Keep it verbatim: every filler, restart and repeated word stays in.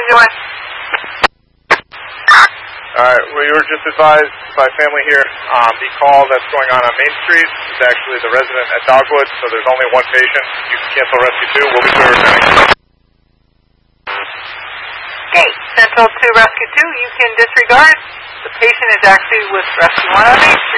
doing? Alright, we were just advised by family here, um, the call that's going on on Main Street is actually the resident at Dogwood, so there's only one patient. You can cancel Rescue two. We'll be clear returning. Okay, Central to Rescue two, you can disregard. The patient is actually with Rescue one on Main Street.